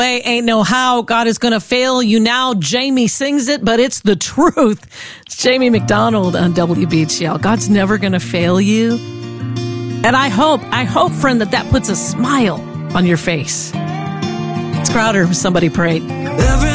Ain't no how God is going to fail you now. Jamie sings it, but it's the truth. It's Jamie McDonald on WBHL. God's never going to fail you. And I hope, friend, that puts a smile on your face. It's Crowder. Somebody prayed.